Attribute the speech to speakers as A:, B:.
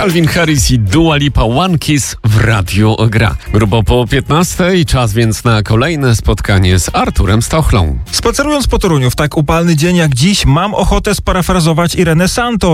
A: Calvin Harris i Dua Lipa, One Kiss w Radiu Gra. Grubo po 15:00, czas więc na kolejne spotkanie z Arturem Stochlą.
B: Spacerując po Toruniu w tak upalny dzień jak dziś, mam ochotę sparafrazować Irenę Santo.